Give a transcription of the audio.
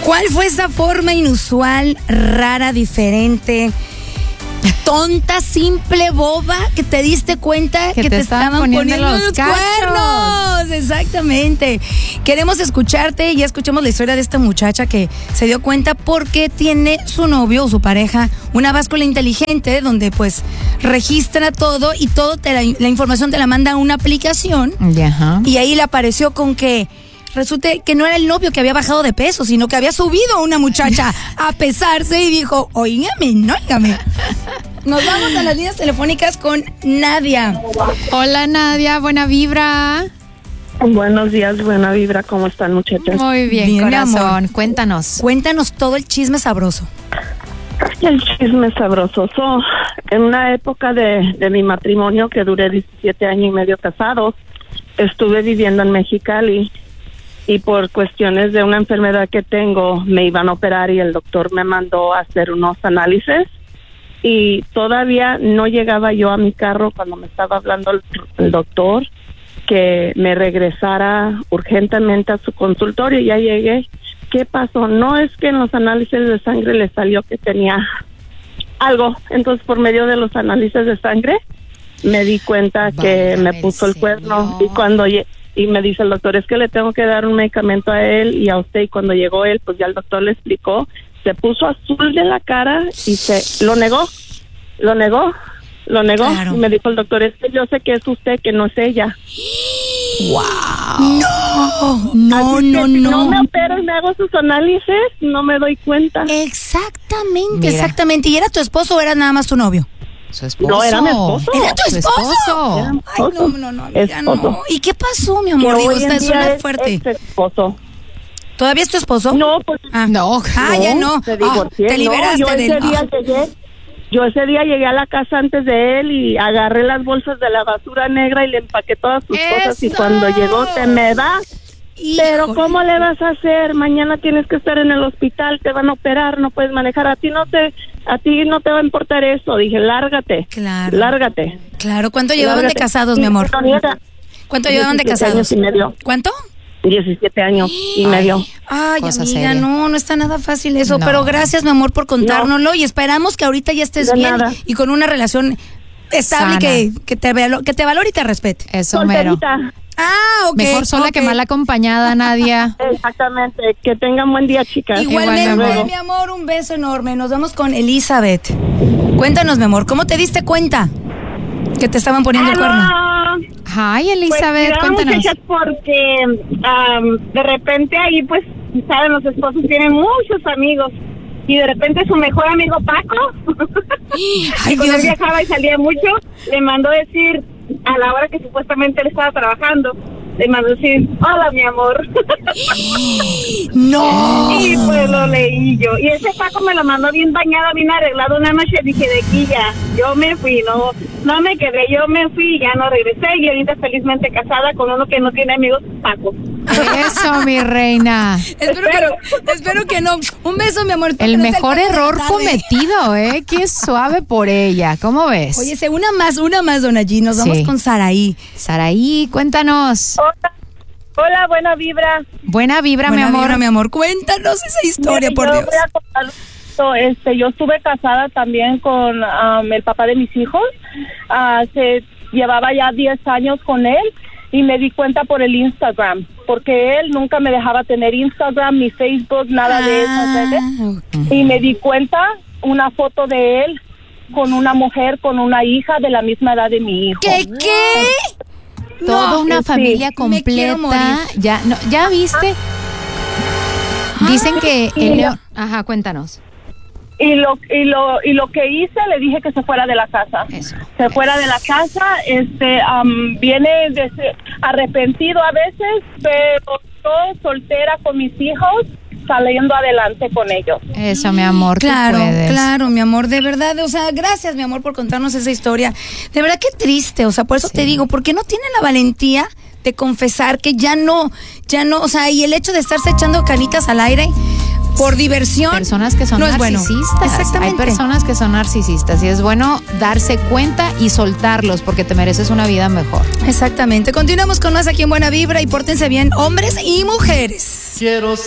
¿Cuál fue esa forma inusual, rara, diferente, tonta, simple, boba, que te diste cuenta que te estaban poniendo los cuernos? Exactamente. Queremos escucharte. Ya escuchamos la historia de esta muchacha que se dio cuenta porque tiene su novio o su pareja una báscula inteligente donde pues registra todo y la información te la manda a una aplicación. Ajá. Y ahí le apareció con que resulta que no era el novio que había bajado de peso, sino que había subido una muchacha a pesarse y dijo, óigame. Nos vamos a las líneas telefónicas con Nadia. Hola, Nadia, buena vibra. Buenos días, buena vibra. ¿Cómo están, muchachas? Muy bien, corazón. Amor. Cuéntanos todo el chisme sabroso. El chisme sabroso. En una época de mi matrimonio, que duré 17 años y medio casados, estuve viviendo en Mexicali. Y por cuestiones de una enfermedad que tengo, me iban a operar y el doctor me mandó a hacer unos análisis. Y todavía no llegaba yo a mi carro cuando me estaba hablando el doctor que me regresara urgentemente a su consultorio. Ya llegué. ¿Qué pasó? No, es que en los análisis de sangre le salió que tenía algo. Entonces, por medio de los análisis de sangre, me di cuenta que me puso el cuerno. Y me dice el doctor, es que le tengo que dar un medicamento a él y a usted. Y cuando llegó él, pues ya el doctor le explicó, se puso azul de la cara y lo negó. Claro. Y me dijo el doctor, es que yo sé que es usted, que no es ella. ¡Wow! No. No me opero y me hago sus análisis, no me doy cuenta. Exactamente. ¿Y era tu esposo o era nada más tu novio? Su esposo. No, era mi esposo. ¿Era tu esposo? Era mi esposo. Ay, no. ¿Y qué pasó, mi amor? Digo, suena fuerte. Es esposo. ¿Todavía es tu esposo? No, pues. No. Ya no. Te liberaste Yo ese día llegué a la casa antes de él y agarré las bolsas de la basura negra y le empaqué todas sus cosas. Y cuando llegó, te me da. Híjole. Pero ¿cómo le vas a hacer? Mañana tienes que estar en el hospital, te van a operar, no puedes manejar. A ti no te va a importar eso. Dije, lárgate. Claro. Lárgate. Claro. ¿Cuánto llevaban de casados, mi amor? ¿Cuánto llevaban de casados? 17 años y medio. ¿Cuánto? 17 años y medio. Ay, Cosa amiga, seria. no está nada fácil eso. No. Pero gracias, mi amor, por contárnoslo. Y esperamos que ahorita ya estés bien nada. y con una relación estable que te valore y te respete. Eso, mero. Solterita. Ok. Mejor sola que mal acompañada, Nadia. Exactamente. Que tengan buen día, chicas. Igualmente, Igual, mi amor, un beso enorme. Nos vemos con Elizabeth. Cuéntanos, mi amor, ¿cómo te diste cuenta que te estaban poniendo el cuerno? Ay, Elizabeth, pues, cuéntanos. Muchachas, porque de repente ahí, pues, saben, los esposos tienen muchos amigos. Y de repente su mejor amigo Paco, Ay, cuando él Dios. viajaba y salía mucho, le mandó decir, a la hora que supuestamente él estaba trabajando, le mandó decir, hola, mi amor. No. Y pues lo leí yo. Y ese Paco me lo mandó bien bañada, bien arreglado una noche. Dije, de aquí ya, yo me fui, no me quedé, yo me fui y ya no regresé. Y ahorita felizmente casada con uno que no tiene amigos, Paco. Eso, mi reina. Espero que no. Un beso, mi amor. El No es mejor Paco de la error tarde. cometido, Qué suave por ella. ¿Cómo ves? Oye, una más, don Allí. Nos vamos Sí. con Saraí. Saraí, cuéntanos. Hola, buena vibra. Buena vibra, Buena mi amor. vibra, mi amor. Cuéntanos esa historia, por Yo Dios. voy a contar esto. Yo estuve casada también con el papá de mis hijos. Se llevaba ya 10 años con él y me di cuenta por el Instagram, porque él nunca me dejaba tener Instagram ni Facebook, nada de esas redes. Ok. Y me di cuenta una foto de él con una mujer, con una hija de la misma edad de mi hijo. ¿Qué? Toda No, una sí. familia Me quiero completa. morir. ¿Ya viste? Dicen que el león. Ajá, cuéntanos. Y lo que hice, le dije que se fuera de la casa. Eso. Se fuera de la casa, viene arrepentido a veces, pero yo soltera con mis hijos, saliendo adelante con ellos. Eso, mi amor, Claro, tú puedes. claro, mi amor, de verdad, o sea, gracias, mi amor, por contarnos esa historia. De verdad, qué triste, o sea, por eso te digo, ¿por qué no tiene la valentía de confesar que ya no, o sea, y el hecho de estarse echando canitas al aire por diversión? Personas que son no es bueno. narcisistas. Exactamente. Hay personas que son narcisistas y es bueno darse cuenta y soltarlos porque te mereces una vida mejor. Exactamente. Continuamos con más aquí en Buena Vibra y pórtense bien, hombres y mujeres. Quiero